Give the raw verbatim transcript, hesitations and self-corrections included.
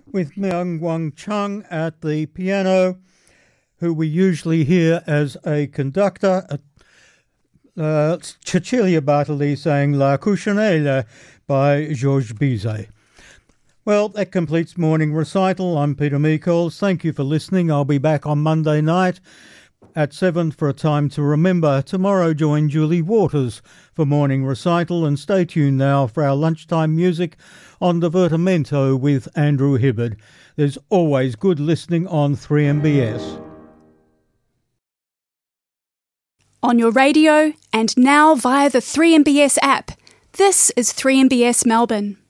with Myung Wang Chung at the piano, who we usually hear as a conductor. Uh, Cecilia Bartoli sang La Cuccinella by Georges Bizet. Well, that completes Morning Recital. I'm Peter Meikles. Thank you for listening. I'll be back on Monday night at seven for a time to remember. Tomorrow join Julie Waters for Morning Recital, and stay tuned now for our lunchtime music on Divertimento with Andrew Hibbard. There's always good listening on three M B S. On your radio and now via the three M B S app. This is three M B S Melbourne.